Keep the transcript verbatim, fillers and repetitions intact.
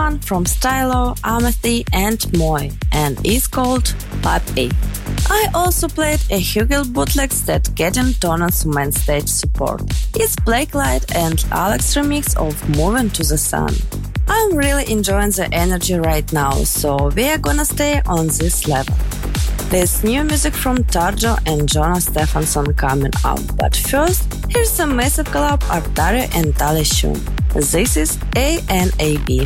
one from Stylo, Amethy and Moy and is called Puppy. I also played a Hugel bootlegs that getting Tonans main stage support. It's Blake Light and Alex remix of Moving to the Sun. I'm really enjoying the energy right now, so we are gonna stay on this level. There's new music from Tarjo and Jonas Stephenson coming up, but first, here's some massive collab Artaria and Tali Shum. This is A N A B.